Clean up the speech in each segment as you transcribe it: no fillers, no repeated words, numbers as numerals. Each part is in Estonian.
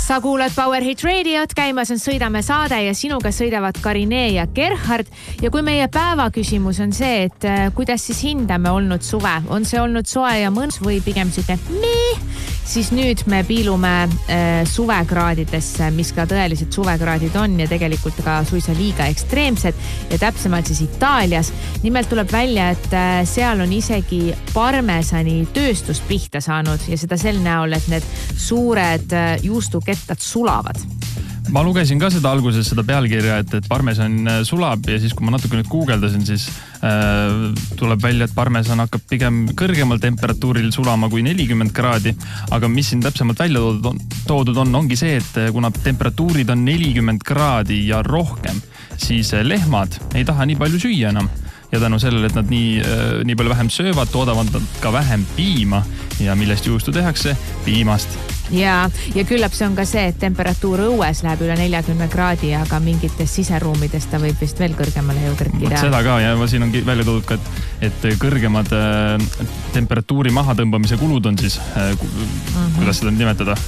Sa kuulad Powerhit Radiot, käimas on Sõidame saade ja sinuga sõidavad Karine ja Gerhard. Ja kui meie päeva küsimus on see, et kuidas siis hindame olnud suve, on see olnud soe ja mõnus või pigem siuke siis nüüd me piilume suvekraadidesse, mis ka tõelised suvekraadid on ja tegelikult ka suisa liiga ekstreemsed ja täpsemalt siis Itaalias. Nimelt tuleb välja, et seal on isegi parmesani tööstust pihta saanud ja seda sel näol, et need suured juustukettad sulavad. Ma lugesin ka seda alguses, seda pealkirja, et parmesan sulab ja siis kui ma natuke nüüd guugeldasin, siis tuleb välja, et parmesan hakkab pigem kõrgemal temperatuuril sulama kui 40 kraadi. Aga mis siin täpsemalt välja toodud ongi see, et kuna temperatuurid on 40 kraadi ja rohkem, siis lehmad ei taha nii palju süüa enam. Ja tänu sellele, et nad nii palju vähem söövad, toodavad ka vähem piima ja millest juustu tehakse? Piimast. Ja küllap see on ka see, et temperatuur õues läheb üle 40 kraadi, aga mingites siseruumides ta võib vist veel kõrgemale ju kõrkida. Seda ka ja siin on välja toodud ka, et kõrgemad temperatuuri mahatõmbamise kulud on siis, kuidas seda nimetada?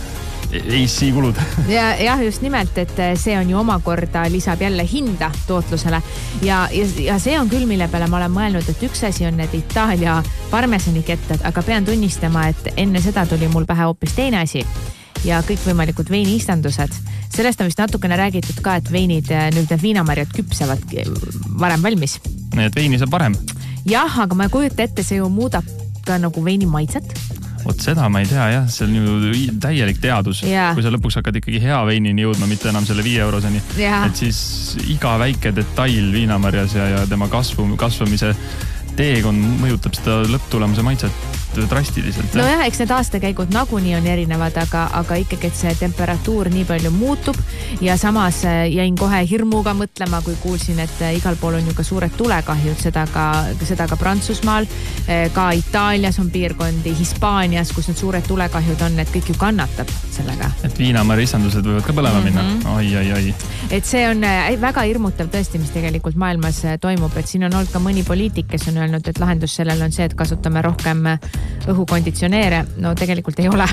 AC kulud. Ja just nimelt, et see on ju omakorda lisab jälle hinda tootlusele ja see on küll, mille peale ma olen mõelnud, et üks asi on need Itaalia parmesanikettad, aga pean tunnistama, et enne seda tuli mul pähe hoopis teine asi ja kõik võimalikud veiniistandused. Sellest on vist natukene räägitud ka, et veinid, nüüd need viinamarjad küpsevad varem valmis. Nii et veini saab varem? Jah, aga ma kujuta ette, see ju muudab ka nagu veini maitset. Vot seda ma ei tea, jah, see on ju täielik teadus. Kui sa lõpuks hakkad ikkagi hea veinini jõudma, mitte enam selle 5 euroseni. Et siis iga väike detail viinamarjas ja tema kasvamise teekond mõjutab seda lõpptulemuse maitset drastiliselt. No jah, eks need aastakäigud nagunii on erinevad, aga ikkagi, et see temperatuur nii palju muutub ja samas jäin kohe hirmuga mõtlema, kui kuulsin, et igal pool on ju ka suured tulekahjud, seda ka Prantsusmaal, ka Itaalias on piirkondi, Hispaanias, kus need suured tulekahjud on, et kõik ju kannatab sellega. Et viinamaristandused võivad ka põlema minna. Oi. Et see on väga hirmutav tõesti, mis tegelikult maailmas toimub, et siin on olnud ka mõni poliitik, kes on öelnud, et lahendus sellel on see, et kasutame rohkem õhukonditsioneere. No tegelikult ei ole.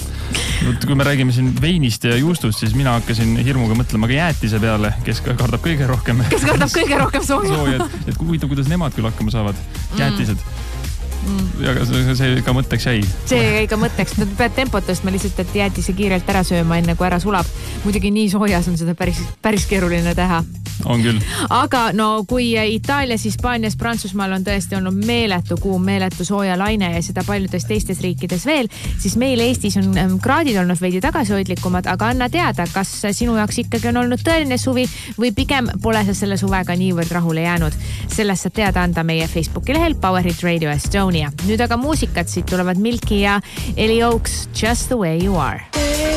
Kui me räägime siin veinist ja juustust, siis mina hakkasin hirmuga mõtlema ka jäätise peale, kes kardab kõige rohkem. Kes kardab kõige rohkem sooja. Et huvitav, kuidas nemad küll hakkama saavad. Jäätised. Ja see ka mõtteks jäi. See jäi ka mõtteks. Nad pead tempot tõstma lihtsalt, et jäätise kiirelt ära sööma enne kui ära sulab. Muidugi nii soojas on seda päris keeruline teha. On küll. Aga no kui Itaalias, Hispaanias, Prantsusmaal on tõesti olnud meeletu kuum, meeletu sooja laine ja seda paljudes teistes riikides veel, siis meil Eestis on kraadid olnud veidi tagasihoidlikumad, aga anna teada, kas sinu jaoks ikkagi on olnud tõeline suvi või pigem pole sa selle suvega niivõrd rahule jäänud. Sellest saad teada anda meie Facebooki lehel Powerhit Radio Estonia. Nüüd aga muusikat, siit tulevad Milky ja Eli Oaks, Just the way you are.